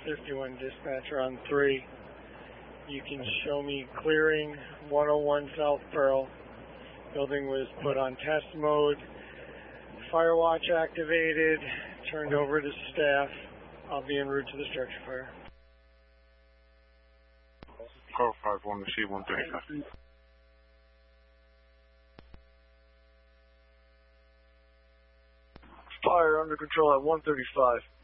51 dispatcher on 3. You can show me clearing 101 South Pearl. Building was put on test mode. Fire watch activated, turned over to staff. I'll be en route to the structure fire. Car 5-1, receive 135. Fire under control at 135.